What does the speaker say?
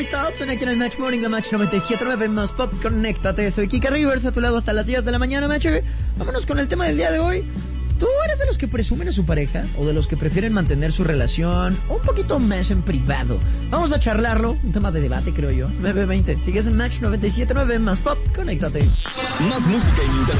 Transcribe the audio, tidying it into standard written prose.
estás? Suena aquí en el Match Morning de Match 97.9 más Pop. Conéctate, soy Kika Rivers, a tu lado hasta las 10 de la mañana, Matcher. Vámonos con el tema del día de hoy. ¿Tú eres de los que presumen a su pareja o de los que prefieren mantener su relación un poquito más en privado? Vamos a charlarlo, un tema de debate, creo yo. 9:20, sigues en Match 97.9 más Pop. Conéctate. Más música y